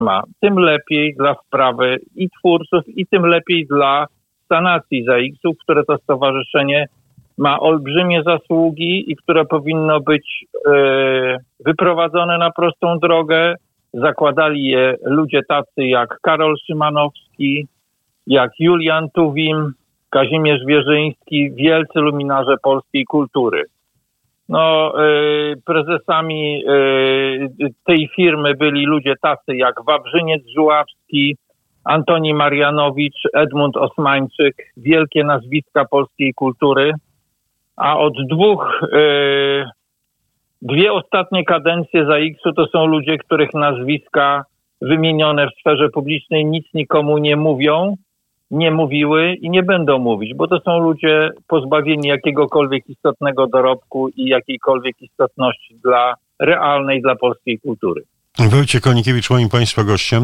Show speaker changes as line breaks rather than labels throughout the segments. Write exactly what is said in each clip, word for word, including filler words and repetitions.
ma, tym lepiej dla sprawy i twórców, i tym lepiej dla sanacji zaiksów, które to stowarzyszenie ma olbrzymie zasługi i które powinno być e, wyprowadzone na prostą drogę. Zakładali je ludzie tacy jak Karol Szymanowski, jak Julian Tuwim, Kazimierz Wierzyński, wielcy luminarze polskiej kultury. No, y, prezesami y, tej firmy byli ludzie tacy jak Wawrzyniec Żuławski, Antoni Marianowicz, Edmund Osmańczyk, wielkie nazwiska polskiej kultury. A od dwóch, y, dwie ostatnie kadencje zaiksu to są ludzie, których nazwiska wymienione w sferze publicznej nic nikomu nie mówią, nie mówiły i nie będą mówić, bo to są ludzie pozbawieni jakiegokolwiek istotnego dorobku i jakiejkolwiek istotności dla realnej, dla polskiej kultury.
Wojciech Konikiewicz, moim Państwa gościem.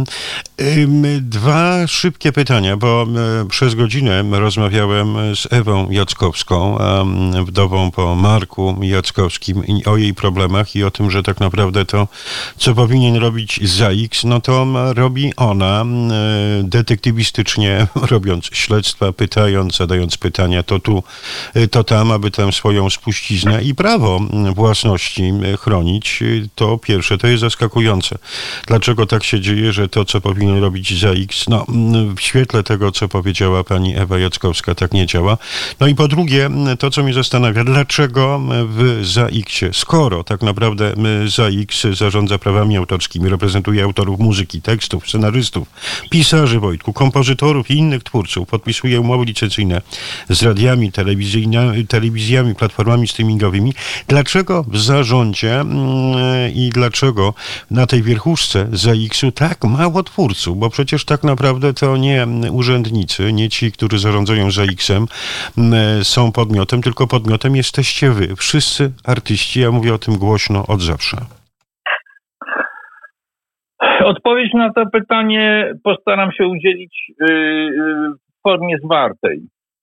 Dwa szybkie pytania, bo przez godzinę rozmawiałem z Ewą Jackowską, wdową po Marku Jackowskim, i o jej problemach i o tym, że tak naprawdę to, co powinien robić zaiks, no to robi ona detektywistycznie, robiąc śledztwa, pytając, zadając pytania to tu, to tam, aby tam swoją spuściznę i prawo własności chronić. To pierwsze, to jest zaskakujące. Dlaczego tak się dzieje, że to, co powinien robić zaiks, no w świetle tego, co powiedziała pani Ewa Jackowska, tak nie działa. No i po drugie, to, co mnie zastanawia, dlaczego w zaiksie, skoro tak naprawdę zaiks zarządza prawami autorskimi, reprezentuje autorów muzyki, tekstów, scenarzystów, pisarzy, Wojtku, kompozytorów i innych twórców, podpisuje umowy licencyjne z radiami, telewizjami, platformami streamingowymi, dlaczego w zarządzie i dlaczego na tej wierchuszce zaiksu tak mało twórców, bo przecież tak naprawdę to nie urzędnicy, nie ci, którzy zarządzają zaiksem, są podmiotem, tylko podmiotem jesteście wy, wszyscy artyści. Ja mówię o tym głośno od zawsze.
Odpowiedź na to pytanie postaram się udzielić w formie zwartej.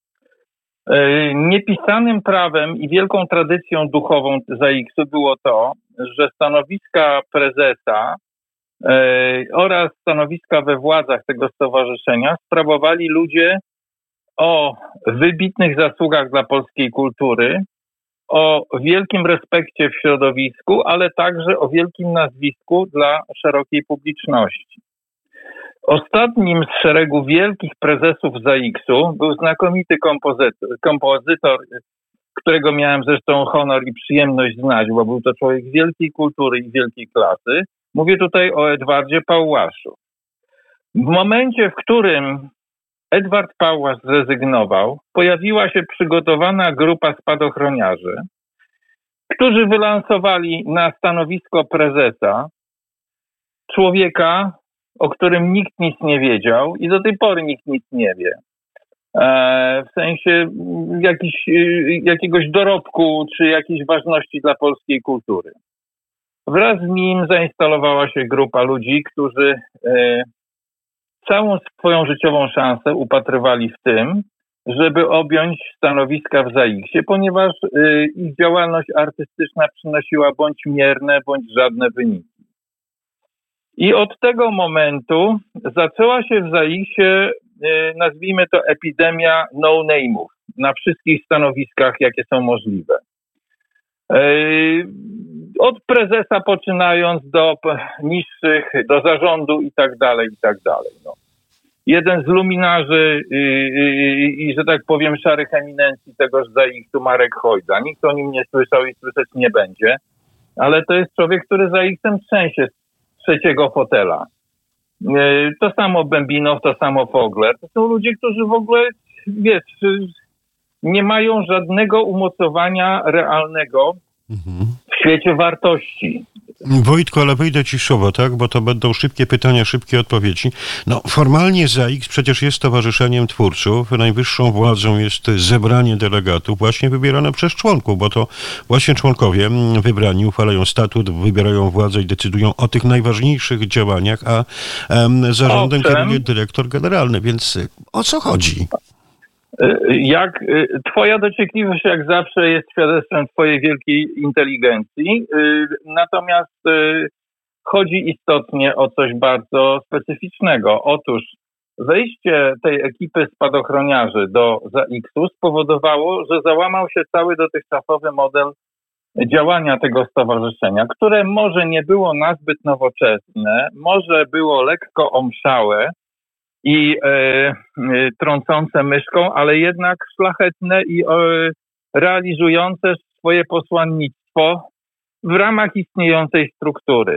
Niepisanym prawem i wielką tradycją duchową zaiksu było to, że stanowiska prezesa e, oraz stanowiska we władzach tego stowarzyszenia sprawowali ludzie o wybitnych zasługach dla polskiej kultury, o wielkim respekcie w środowisku, ale także o wielkim nazwisku dla szerokiej publiczności. Ostatnim z szeregu wielkich prezesów zaiksu był znakomity kompozytor, kompozytor, którego miałem zresztą honor i przyjemność znać, bo był to człowiek wielkiej kultury i wielkiej klasy. Mówię tutaj o Edwardzie Pałłaszu. W momencie, w którym Edward Pałłasz zrezygnował, pojawiła się przygotowana grupa spadochroniarzy, którzy wylansowali na stanowisko prezesa człowieka, o którym nikt nic nie wiedział i do tej pory nikt nic nie wie. W sensie jakiś, jakiegoś dorobku czy jakiejś ważności dla polskiej kultury. Wraz z nim zainstalowała się grupa ludzi, którzy całą swoją życiową szansę upatrywali w tym, żeby objąć stanowiska w zaiksie, ponieważ ich działalność artystyczna przynosiła bądź mierne, bądź żadne wyniki. I od tego momentu zaczęła się w zaiksie, nazwijmy to, epidemia no-name'ów na wszystkich stanowiskach, jakie są możliwe. Od prezesa poczynając do niższych, do zarządu i tak dalej, i tak dalej. No. Jeden z luminarzy i, i, i, że tak powiem, szarych eminencji tegoż zaiksu, Marek Hojda. Nikt o nim nie słyszał i słyszeć nie będzie, ale to jest człowiek, który zaiksem trzęsie z trzeciego fotela. To samo Bębinow, to samo Fogler. To są ludzie, którzy w ogóle, wiesz, nie mają żadnego umocowania realnego mhm. w świecie wartości.
Wojtku, ale wyjdę ci słowo, tak? Bo to będą szybkie pytania, szybkie odpowiedzi. No, formalnie zaiks przecież jest stowarzyszeniem twórców. Najwyższą władzą jest zebranie delegatów, właśnie wybierane przez członków, bo to właśnie członkowie wybrani uchwalają statut, wybierają władzę i decydują o tych najważniejszych działaniach, a um, zarządem kieruje dyrektor generalny. Więc o co chodzi?
Jak twoja dociekliwość jak zawsze jest świadectwem twojej wielkiej inteligencji. Natomiast chodzi istotnie o coś bardzo specyficznego. Otóż wejście tej ekipy spadochroniarzy do Z A X-u spowodowało, że załamał się cały dotychczasowy model działania tego stowarzyszenia, które może nie było nazbyt nowoczesne, może było lekko omszałe i e, e, trącące myszką, ale jednak szlachetne i e, realizujące swoje posłannictwo w ramach istniejącej struktury.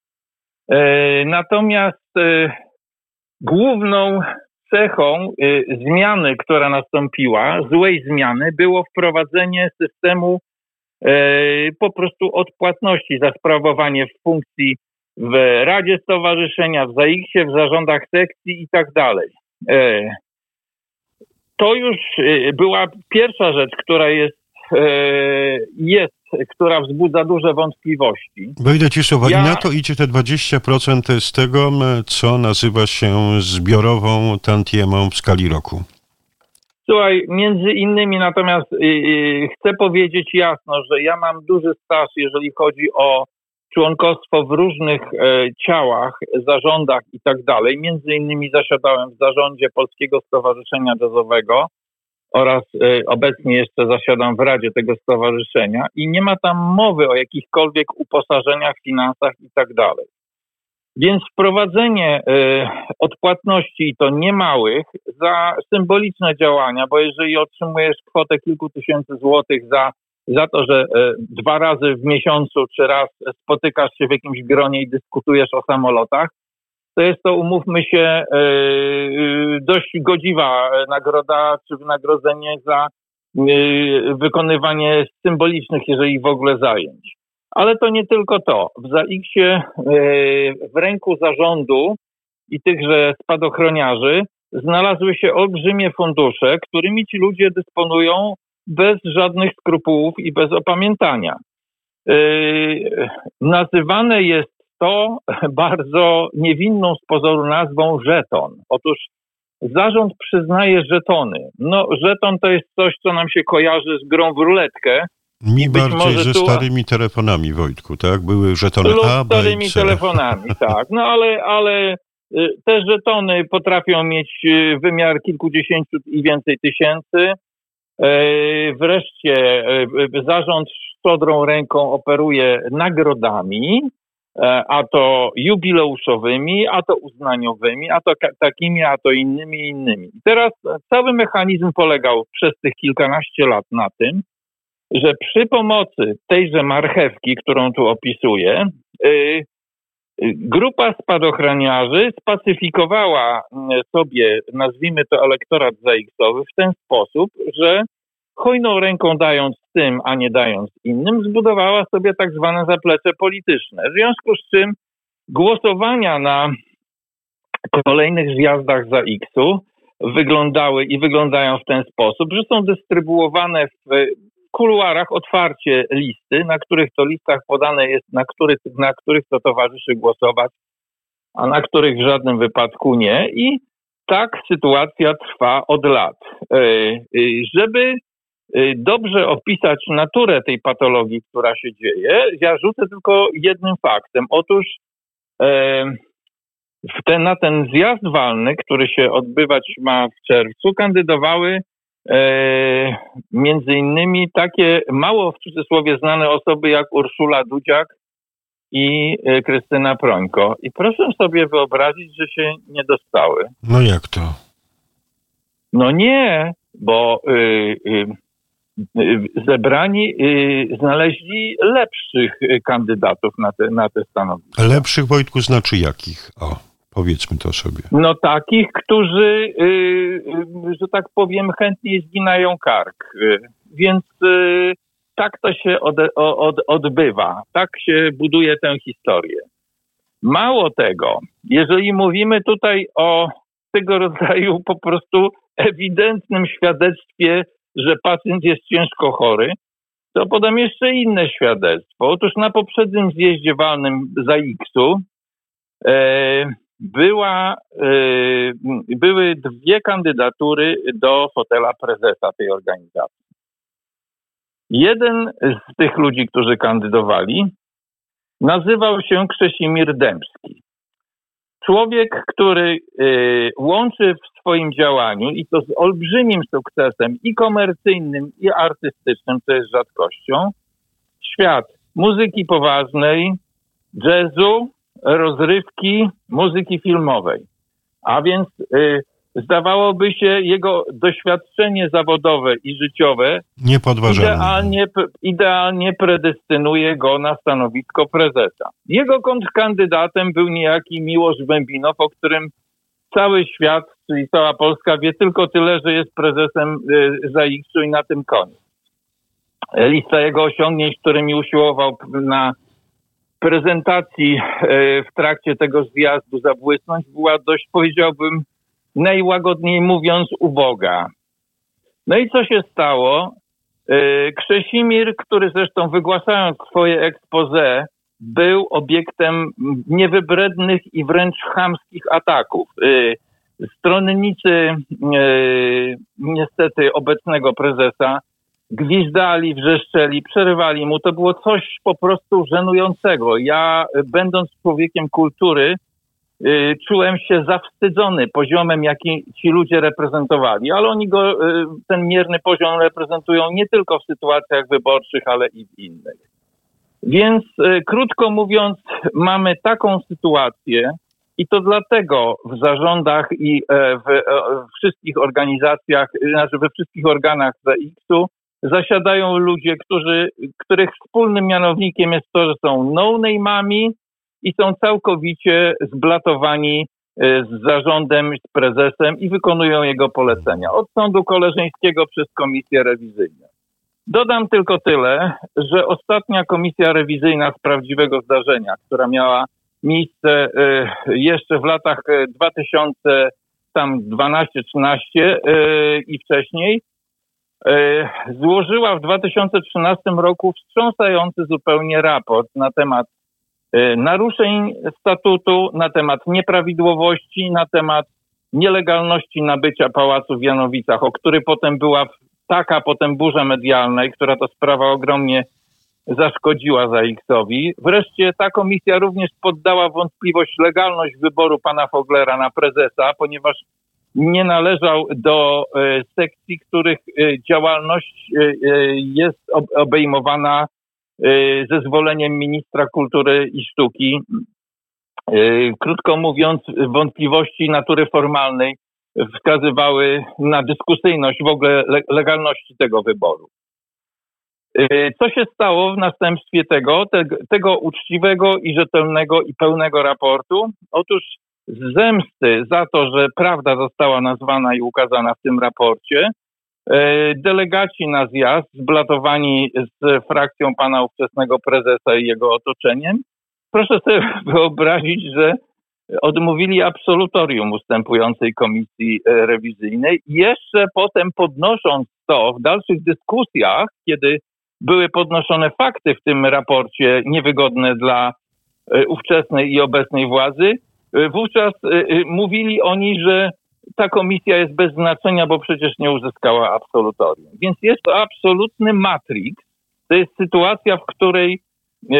E, natomiast e, główną cechą e, zmiany, która nastąpiła, złej zmiany, było wprowadzenie systemu e, po prostu odpłatności za sprawowanie funkcji w Radzie Stowarzyszenia, w Z A X-ie, w zarządach sekcji i tak dalej. E, to już e, była pierwsza rzecz, która jest, e, jest która wzbudza duże wątpliwości.
Wejdę ci słowa.
Ja...
I na to idzie te dwadzieścia procent z tego, co nazywa się zbiorową tantiemą w skali roku.
Słuchaj, między innymi natomiast yy, chcę powiedzieć jasno, że ja mam duży staż, jeżeli chodzi o członkostwo w różnych e, ciałach, zarządach i tak dalej. Między innymi zasiadałem w zarządzie Polskiego Stowarzyszenia Jazzowego oraz e, obecnie jeszcze zasiadam w Radzie tego stowarzyszenia i nie ma tam mowy o jakichkolwiek uposażeniach, finansach i tak dalej. Więc wprowadzenie e, odpłatności, i to niemałych, za symboliczne działania, bo jeżeli otrzymujesz kwotę kilku tysięcy złotych za, za to, że e, dwa razy w miesiącu czy raz spotykasz się w jakimś gronie i dyskutujesz o samolotach, to jest to, umówmy się, e, dość godziwa nagroda czy wynagrodzenie za e, wykonywanie symbolicznych, jeżeli w ogóle, zajęć. Ale to nie tylko to. W Z A X-ie w ręku zarządu i tychże spadochroniarzy znalazły się olbrzymie fundusze, którymi ci ludzie dysponują bez żadnych skrupułów i bez opamiętania. Nazywane jest to bardzo niewinną z pozoru nazwą żeton. Otóż zarząd przyznaje żetony. No, żeton to jest coś, co nam się kojarzy z grą w ruletkę.
Mi bardziej ze tu... starymi telefonami, Wojtku, tak? Były żetony
lub
A, B
starymi
i C.
telefonami, tak. No ale, ale te żetony potrafią mieć wymiar kilkudziesięciu i więcej tysięcy. Wreszcie zarząd szczodrą ręką operuje nagrodami, a to jubileuszowymi, a to uznaniowymi, a to takimi, a to innymi, innymi. I teraz cały mechanizm polegał przez tych kilkanaście lat na tym, że przy pomocy tejże marchewki, którą tu opisuję, yy, grupa spadochroniarzy spacyfikowała sobie, nazwijmy to, elektorat Z A X-owy w ten sposób, że hojną ręką dając tym, a nie dając innym, zbudowała sobie tak zwane zaplecze polityczne. W związku z czym głosowania na kolejnych zjazdach Z A X-u wyglądały i wyglądają w ten sposób, że są dystrybuowane w kuluarach otwarcie listy, na których to listach podane jest, na których, na których to towarzyszy głosować, a na których w żadnym wypadku nie. I tak sytuacja trwa od lat. Żeby dobrze opisać naturę tej patologii, która się dzieje, ja rzucę tylko jednym faktem. Otóż w ten, na ten zjazd walny, który się odbywać ma w czerwcu, kandydowały E, między innymi takie mało w cudzysłowie znane osoby jak Urszula Dudziak i e, Krystyna Prońko. I proszę sobie wyobrazić, że się nie dostały.
No jak to?
No nie, bo y, y, y, zebrani y, znaleźli lepszych kandydatów na te, na te stanowiska.
Lepszych, Wojtku, znaczy jakich? O. Powiedzmy to sobie.
No takich, którzy, yy, yy, że tak powiem, chętniej zginają kark. Yy, więc yy, tak to się od, od, odbywa. Tak się buduje tę historię. Mało tego, jeżeli mówimy tutaj o tego rodzaju po prostu ewidentnym świadectwie, że pacjent jest ciężko chory, to podam jeszcze inne świadectwo. Otóż na poprzednim zjeździe walnym Z A X-u yy, Była, y, były dwie kandydatury do fotela prezesa tej organizacji. Jeden z tych ludzi, którzy kandydowali, nazywał się Krzesimir Dębski. Człowiek, który y, łączy w swoim działaniu i to z olbrzymim sukcesem i komercyjnym, i artystycznym, co jest rzadkością, świat muzyki poważnej, jazzu, rozrywki, muzyki filmowej. A więc y, zdawałoby się, jego doświadczenie zawodowe i życiowe idealnie, idealnie predestynuje go na stanowisko prezesa. Jego kontrkandydatem był niejaki Miłosz Bębinow, o którym cały świat, czyli cała Polska wie tylko tyle, że jest prezesem y, ZAIKS-u i na tym koniec. Lista jego osiągnięć, którymi usiłował na prezentacji y, w trakcie tego zjazdu zabłysnąć, była dość, powiedziałbym, najłagodniej mówiąc, uboga. No i co się stało? Krzesimir, który zresztą wygłaszając swoje expose, był obiektem niewybrednych i wręcz chamskich ataków. Stronnicy niestety obecnego prezesa gwizdali, wrzeszczeli, przerywali mu. To było coś po prostu żenującego. Ja, będąc człowiekiem kultury, czułem się zawstydzony poziomem, jaki ci ludzie reprezentowali, ale oni go, ten mierny poziom reprezentują nie tylko w sytuacjach wyborczych, ale i w innych. Więc krótko mówiąc, mamy taką sytuację i to dlatego w zarządach i w, w wszystkich organizacjach, znaczy we wszystkich organach ZAIKS-u zasiadają ludzie, którzy, których wspólnym mianownikiem jest to, że są no-name'ami i są całkowicie zblatowani z zarządem, z prezesem i wykonują jego polecenia. Od sądu koleżeńskiego przez komisję rewizyjną. Dodam tylko tyle, że ostatnia komisja rewizyjna z prawdziwego zdarzenia, która miała miejsce jeszcze w latach dwa tysiące dwanaście trzynaście i wcześniej, złożyła w dwa tysiące trzynastym roku wstrząsający zupełnie raport na temat naruszeń statutu, na temat nieprawidłowości, na temat nielegalności nabycia pałacu w Janowicach, o który potem była taka potem burza medialna i która to sprawa ogromnie zaszkodziła ZAIKS-owi. Wreszcie ta komisja również poddała wątpliwość legalność wyboru pana Foglera na prezesa, ponieważ nie należał do e, sekcji, których e, działalność e, jest ob, obejmowana e, zezwoleniem ministra kultury i sztuki. E, krótko mówiąc, wątpliwości natury formalnej wskazywały na dyskusyjność w ogóle le, legalności tego wyboru. E, co się stało w następstwie tego, te, tego uczciwego i rzetelnego i pełnego raportu? Otóż z zemsty za to, że prawda została nazwana i ukazana w tym raporcie, delegaci na zjazd, zblatowani z frakcją pana ówczesnego prezesa i jego otoczeniem, proszę sobie wyobrazić, że odmówili absolutorium ustępującej komisji rewizyjnej i jeszcze potem podnosząc to w dalszych dyskusjach, kiedy były podnoszone fakty w tym raporcie niewygodne dla ówczesnej i obecnej władzy, wówczas y, mówili oni, że ta komisja jest bez znaczenia, bo przecież nie uzyskała absolutorium. Więc jest to absolutny matrix. To jest sytuacja, w której y,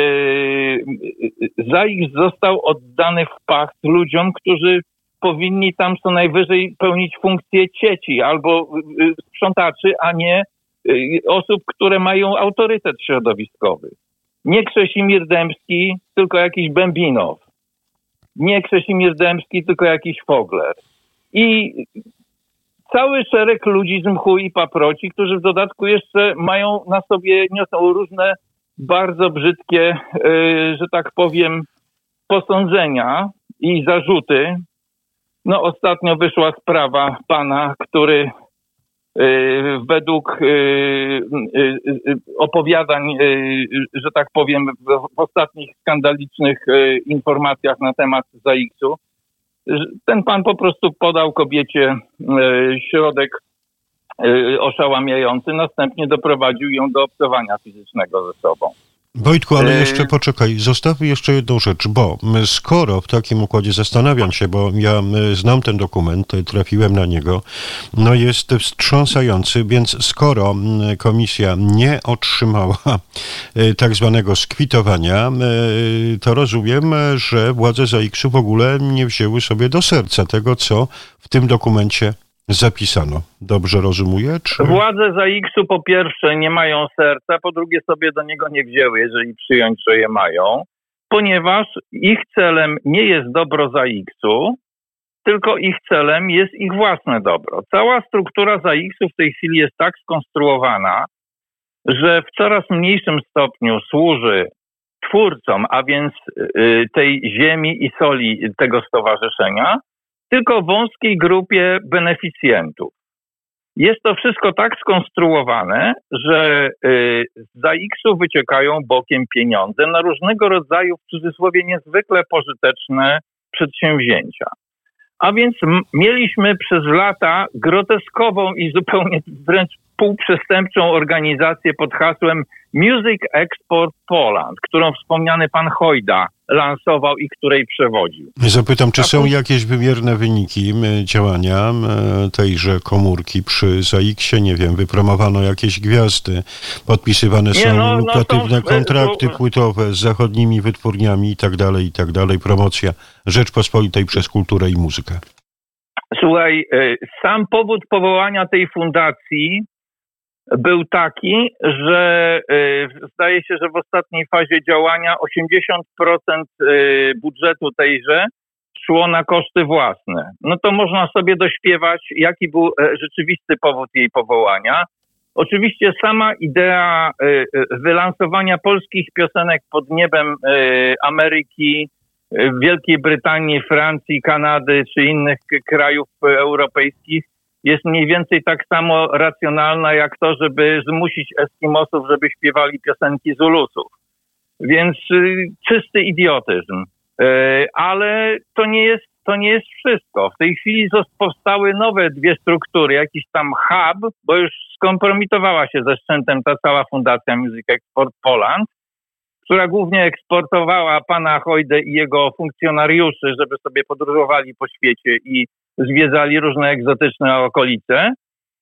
y, ZAIKS został oddany w pacht ludziom, którzy powinni tam co najwyżej pełnić funkcję cieci albo y, sprzątaczy, a nie y, osób, które mają autorytet środowiskowy. Nie Krzesimir Dębski, tylko jakiś Bębinow. Nie Krzesimir Dębski, tylko jakiś Fogler. I cały szereg ludzi z mchu i paproci, którzy w dodatku jeszcze mają na sobie, niosą różne bardzo brzydkie, yy, że tak powiem, posądzenia i zarzuty. No ostatnio wyszła sprawa pana, który yy, według yy, yy, opowiadań, yy, że tak powiem, w, w ostatnich skandalicznych yy, informacjach na temat ZAIKS-u, ten pan po prostu podał kobiecie yy, środek yy, oszałamiający, następnie doprowadził ją do obcowania fizycznego ze sobą.
Wojtku, ale jeszcze poczekaj, zostawmy jeszcze jedną rzecz, bo skoro w takim układzie, zastanawiam się, bo ja znam ten dokument, trafiłem na niego, no jest wstrząsający, więc skoro komisja nie otrzymała tak zwanego skwitowania, to rozumiem, że władze ZAIKS-u w ogóle nie wzięły sobie do serca tego, co w tym dokumencie zapisano. Dobrze rozumuję? Czy...
Władze ZAIKS-u po pierwsze nie mają serca, po drugie sobie do niego nie wzięły, jeżeli przyjąć, że je mają, ponieważ ich celem nie jest dobro ZAIKS-u, tylko ich celem jest ich własne dobro. Cała struktura ZAIKS-u w tej chwili jest tak skonstruowana, że w coraz mniejszym stopniu służy twórcom, a więc tej ziemi i soli tego stowarzyszenia, tylko wąskiej grupie beneficjentów. Jest to wszystko tak skonstruowane, że z ZAIKS-u wyciekają bokiem pieniądze na różnego rodzaju, w cudzysłowie, niezwykle pożyteczne przedsięwzięcia. A więc m- mieliśmy przez lata groteskową i zupełnie wręcz półprzestępczą organizację pod hasłem Music Export Poland, którą wspomniany pan Hojda lansował i której przewodził.
Zapytam, czy są jakieś wymierne wyniki działania tejże komórki przy ZAIKS-ie? Nie wiem, wypromowano jakieś gwiazdy, podpisywane są no, lukratywne no, są, kontrakty to... płytowe z zachodnimi wytwórniami i tak dalej, i tak dalej. Promocja Rzeczpospolitej przez kulturę i muzykę.
Słuchaj, sam powód powołania tej fundacji był taki, że y, zdaje się, że w ostatniej fazie działania osiemdziesiąt procent y, budżetu tejże szło na koszty własne. No to można sobie dośpiewać, jaki był y, rzeczywisty powód jej powołania. Oczywiście sama idea y, y, wylansowania polskich piosenek pod niebem y, Ameryki, y, Wielkiej Brytanii, Francji, Kanady czy innych krajów europejskich jest mniej więcej tak samo racjonalna jak to, żeby zmusić Eskimosów, żeby śpiewali piosenki Zulusów. Więc y, czysty idiotyzm. Y, ale to nie jest, to nie jest wszystko. W tej chwili powstały nowe dwie struktury, jakiś tam hub, bo już skompromitowała się ze szczętem ta cała fundacja Music Export Poland, która głównie eksportowała pana Hojdę i jego funkcjonariuszy, żeby sobie podróżowali po świecie i zwiedzali różne egzotyczne okolice.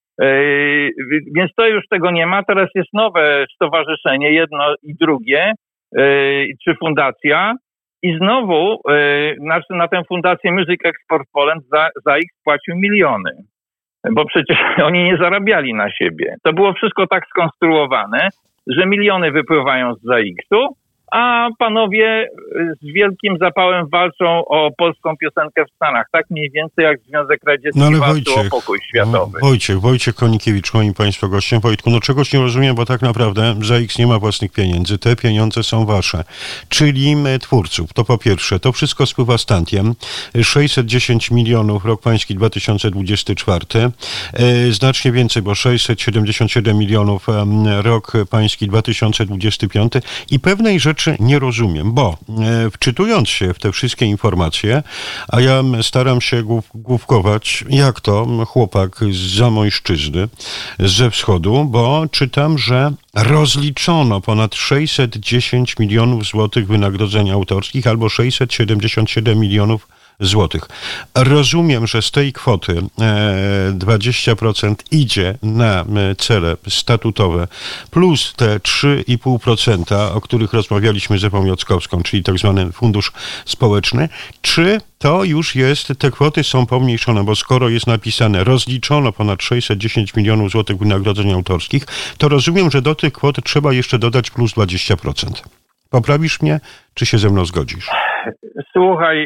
Yy, więc to już tego nie ma. Teraz jest nowe stowarzyszenie, jedno i drugie, yy, czy fundacja. I znowu yy, na, na tę fundację Music Export Poland za, za ich płacił miliony. Bo przecież oni nie zarabiali na siebie. To było wszystko tak skonstruowane, że miliony wypływają z ZAIKS-u, a panowie z wielkim zapałem walczą o polską piosenkę w Stanach. Tak mniej więcej jak Związek Radziecki
no
walczył o pokój światowy.
Wojciech, Wojciech Konikiewicz, moim państwa gościem. Wojtku, no czegoś nie rozumiem, bo tak naprawdę ZAIKS nie ma własnych pieniędzy. Te pieniądze są wasze, czyli twórców. To po pierwsze, to wszystko spływa z tantiem. sześćset dziesięć milionów, rok pański dwa tysiące dwudziesty czwarty. Znacznie więcej, bo sześćset siedemdziesiąt siedem milionów, rok pański dwa tysiące dwudziesty piąty. I pewnej rzeczy nie rozumiem, bo e, wczytując się w te wszystkie informacje, a ja staram się głów, główkować, jak to chłopak z Zamojszczyzny, ze wschodu, bo czytam, że rozliczono ponad sześćset dziesięć milionów złotych wynagrodzeń autorskich albo sześćset siedemdziesiąt siedem milionów złotych. Rozumiem, że z tej kwoty dwadzieścia procent idzie na cele statutowe, plus te trzy i pół procent, o których rozmawialiśmy z Ewą Jockowską, czyli tak zwany fundusz społeczny. Czy to już jest, te kwoty są pomniejszone, bo skoro jest napisane rozliczono ponad sześćset dziesięć milionów złotych wynagrodzeń autorskich, to rozumiem, że do tych kwot trzeba jeszcze dodać plus dwadzieścia procent. Poprawisz mnie, czy się ze mną zgodzisz?
Słuchaj,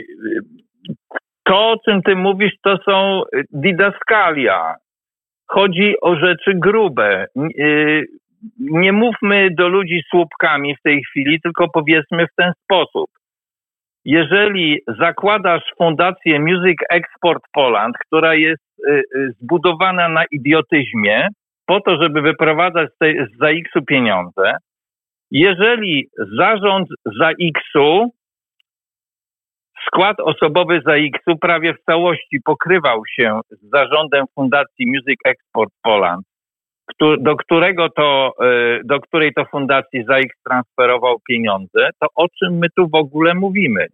to, o czym ty mówisz, to są didaskalia. Chodzi o rzeczy grube. Nie mówmy do ludzi słupkami w tej chwili, tylko powiedzmy w ten sposób. Jeżeli zakładasz fundację Music Export Poland, która jest zbudowana na idiotyzmie, po to, żeby wyprowadzać z ZAIKS-u pieniądze, jeżeli zarząd ZAIKS-u, skład osobowy ZAIKS-u prawie w całości pokrywał się z zarządem Fundacji Music Export Poland, do którego to, do której to fundacji Z A X transferował pieniądze, to o czym my tu w ogóle mówimy?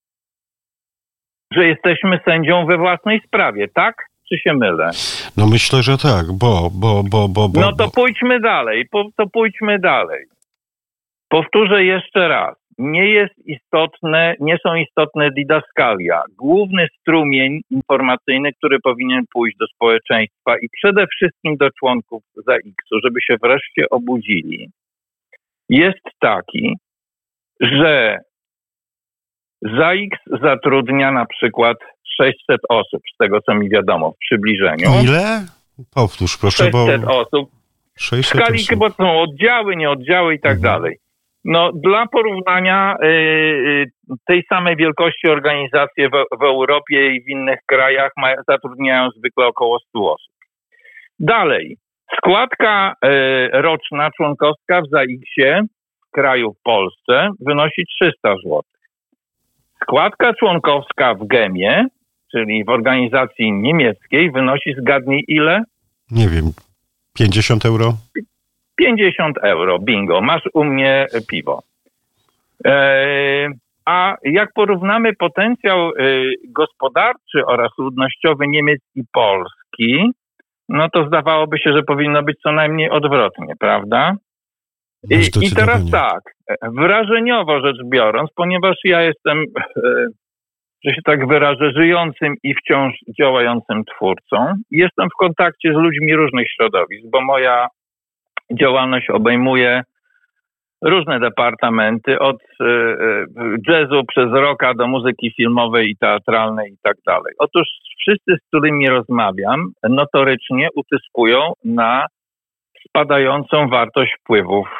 Że jesteśmy sędzią we własnej sprawie, tak? Czy się mylę?
No myślę, że tak, bo, bo, bo, bo, bo
No to pójdźmy dalej, po, to pójdźmy dalej. Powtórzę jeszcze raz. Nie jest istotne, nie są istotne didaskalia. Główny strumień informacyjny, który powinien pójść do społeczeństwa i przede wszystkim do członków Z A X-u, żeby się wreszcie obudzili, jest taki, że Z A X zatrudnia na przykład sześćset osób, z tego co mi wiadomo, w przybliżeniu.
Ile? Powtórz proszę,
sześćset
bo...
osób.
sześćset
W skali,
osób.
bo są oddziały, nie oddziały i tak
Mhm.
dalej. No, dla porównania y, y, tej samej wielkości organizacje w, w Europie i w innych krajach ma, zatrudniają zwykle około stu osób. Dalej, składka y, roczna członkowska w Z A X-ie w kraju w Polsce wynosi trzysta złotych. Składka członkowska w gemie, czyli w organizacji niemieckiej, wynosi, zgadnij ile?
Nie wiem, pięćdziesiąt euro?
pięćdziesiąt euro, bingo, masz u mnie piwo. E, a jak porównamy potencjał e, gospodarczy oraz ludnościowy Niemiec i Polski, no to zdawałoby się, że powinno być co najmniej odwrotnie, prawda? I, i teraz tak, wrażeniowo rzecz biorąc, ponieważ ja jestem, e, że się tak wyrażę, żyjącym i wciąż działającym twórcą, jestem w kontakcie z ludźmi różnych środowisk, bo moja działalność obejmuje różne departamenty, od y, y, jazzu przez rocka do muzyki filmowej i teatralnej i tak dalej. Otóż wszyscy, z którymi rozmawiam, notorycznie utyskują na spadającą wartość wpływów.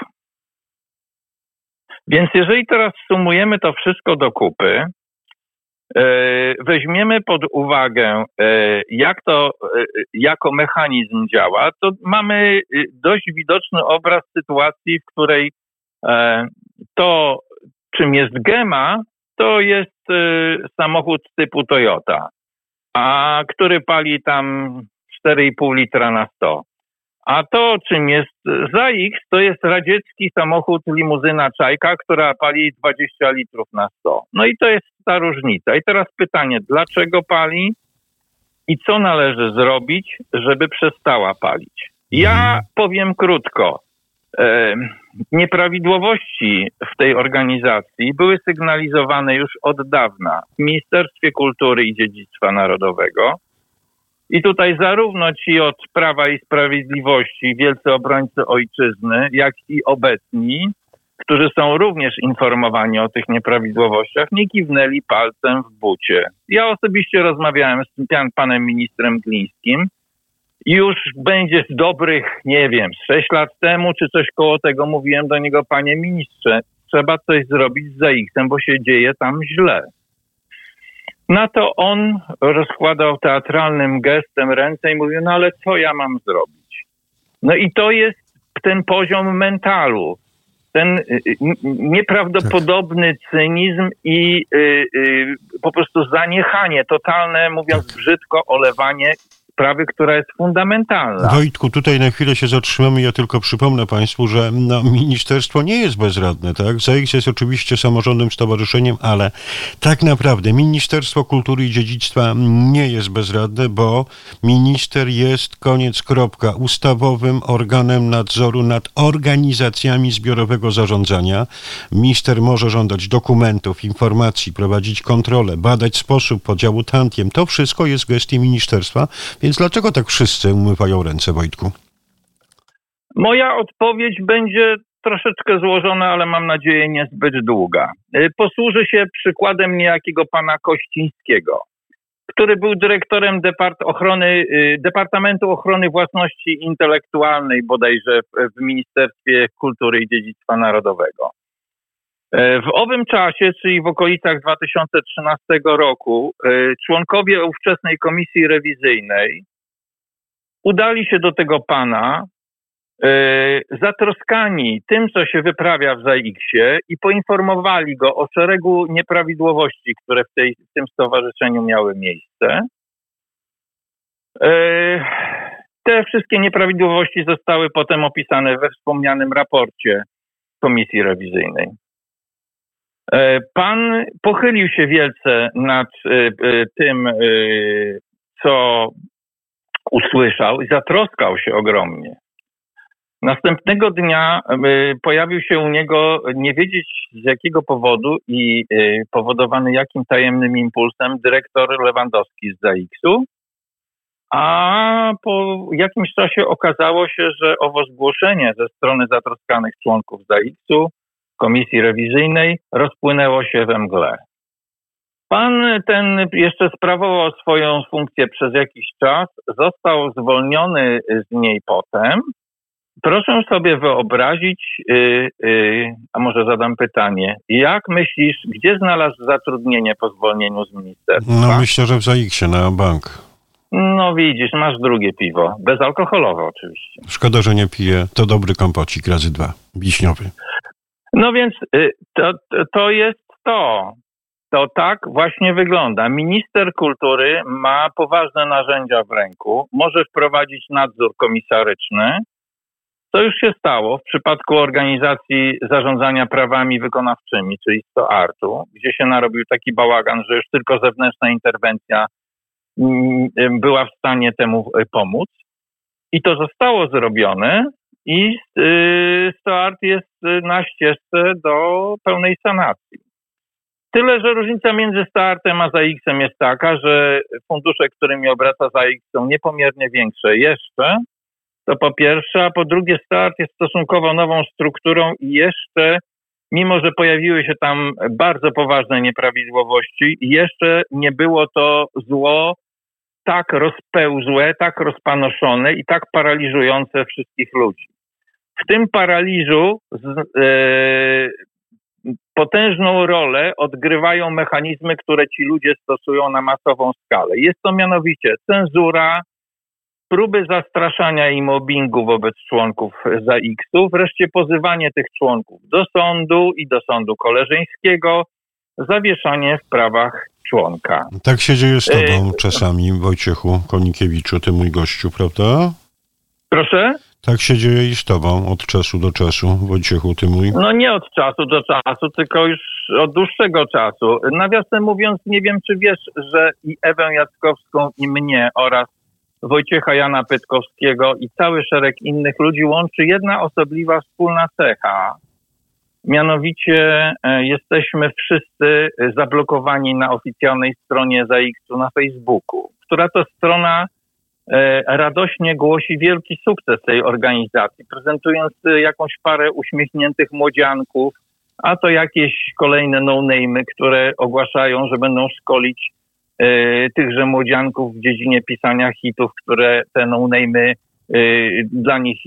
Więc jeżeli teraz sumujemy to wszystko do kupy, weźmiemy pod uwagę, jak to jako mechanizm działa, to mamy dość widoczny obraz sytuacji, w której to, czym jest gema, to jest samochód typu Toyota, a który pali tam cztery i pół litra na sto. A to, czym jest Z A X, to jest radziecki samochód limuzyna Czajka, która pali dwadzieścia litrów na sto. No i to jest ta różnica. I teraz pytanie, dlaczego pali i co należy zrobić, żeby przestała palić? Ja powiem krótko. E, nieprawidłowości w tej organizacji były sygnalizowane już od dawna w Ministerstwie Kultury i Dziedzictwa Narodowego. I tutaj zarówno ci od Prawa i Sprawiedliwości, wielcy obrońcy ojczyzny, jak i obecni, którzy są również informowani o tych nieprawidłowościach, nie kiwnęli palcem w bucie. Ja osobiście rozmawiałem z tym panem ministrem Glińskim. Już będzie z dobrych, nie wiem, sześć lat temu, czy coś koło tego, mówiłem do niego: panie ministrze, trzeba coś zrobić z Z A X-em, bo się dzieje tam źle. Na to on rozkładał teatralnym gestem ręce i mówił: no ale co ja mam zrobić? No i to jest ten poziom mentalu, ten nieprawdopodobny cynizm i y, y, po prostu zaniechanie, totalne, mówiąc brzydko, olewanie sprawy, która jest fundamentalna.
Wojtku, tutaj na chwilę się zatrzymamy. Ja tylko przypomnę państwu, że no, ministerstwo nie jest bezradne, tak? Z A X jest oczywiście samorządnym stowarzyszeniem, ale tak naprawdę Ministerstwo Kultury i Dziedzictwa nie jest bezradne, bo minister jest, koniec, kropka, ustawowym organem nadzoru nad organizacjami zbiorowego zarządzania. Minister może żądać dokumentów, informacji, prowadzić kontrolę, badać sposób podziału tantiem. To wszystko jest w gestii ministerstwa. Więc dlaczego tak wszyscy umywają ręce, Wojtku?
Moja odpowiedź będzie troszeczkę złożona, ale mam nadzieję niezbyt długa. Posłużę się przykładem niejakiego pana Kościńskiego, który był dyrektorem Depart- ochrony, Departamentu Ochrony Własności Intelektualnej bodajże w Ministerstwie Kultury i Dziedzictwa Narodowego. W owym czasie, czyli w okolicach dwa tysiące trzynastego roku, członkowie ówczesnej komisji rewizyjnej udali się do tego pana, zatroskani tym, co się wyprawia w Z A X-ie, i poinformowali go o szeregu nieprawidłowości, które w, tej, w tym stowarzyszeniu miały miejsce. te wszystkie nieprawidłowości zostały potem opisane we wspomnianym raporcie Komisji Rewizyjnej. Pan pochylił się wielce nad tym, co usłyszał i zatroskał się ogromnie. Następnego dnia pojawił się u niego, nie wiedzieć z jakiego powodu i powodowany jakim tajemnym impulsem, dyrektor Lewandowski z ZAIKS-u, a po jakimś czasie okazało się, że owo zgłoszenie ze strony zatroskanych członków ZAIKS-u, Komisji Rewizyjnej, rozpłynęło się we mgle. Pan ten jeszcze sprawował swoją funkcję przez jakiś czas, został zwolniony z niej potem. Proszę sobie wyobrazić, yy, yy, a może zadam pytanie, jak myślisz, gdzie znalazł zatrudnienie po zwolnieniu z ministerstwa?
No myślę, że w ZAIKS-ie na bank.
No widzisz, masz drugie piwo, bezalkoholowe oczywiście.
Szkoda, że nie piję, to dobry kompocik razy dwa, wiśniowy.
No więc yy, to, to jest to. To tak właśnie wygląda. Minister kultury ma poważne narzędzia w ręku, może wprowadzić nadzór komisaryczny. To już się stało w przypadku organizacji zarządzania prawami wykonawczymi, czyli sto artu, gdzie się narobił taki bałagan, że już tylko zewnętrzna interwencja była w stanie temu pomóc. I to zostało zrobione i sto art jest na ścieżce do pełnej sanacji. Tyle, że różnica między sto artem a ZAIKS-em jest taka, że fundusze, którymi obraca ZAIKS, są niepomiernie większe jeszcze. To po pierwsze, a po drugie sto art jest stosunkowo nową strukturą i jeszcze, mimo że pojawiły się tam bardzo poważne nieprawidłowości, jeszcze nie było to zło tak rozpełzłe, tak rozpanoszone i tak paraliżujące wszystkich ludzi. W tym paraliżu yy, potężną rolę odgrywają mechanizmy, które ci ludzie stosują na masową skalę. Jest to mianowicie cenzura, próby zastraszania i mobbingu wobec członków ZAIKS-u, wreszcie pozywanie tych członków do sądu i do sądu koleżeńskiego, zawieszanie w prawach członka.
Tak się dzieje z tobą czasami, Wojciechu Konikiewiczu, ty mój gościu, prawda?
Proszę?
Tak się dzieje i z tobą od czasu do czasu, Wojciechu, ty mój.
No nie od czasu do czasu, tylko już od dłuższego czasu. Nawiasem mówiąc, nie wiem, czy wiesz, że i Ewę Jackowską, i mnie oraz Wojciecha Jana Pytkowskiego i cały szereg innych ludzi łączy jedna osobliwa wspólna cecha. Mianowicie e, jesteśmy wszyscy zablokowani na oficjalnej stronie ZAIKS-u na Facebooku, która to strona e, radośnie głosi wielki sukces tej organizacji, prezentując jakąś parę uśmiechniętych młodzianków, a to jakieś kolejne no-name'y, które ogłaszają, że będą szkolić tychże młodzianków w dziedzinie pisania hitów, które te no-name'y, dla nich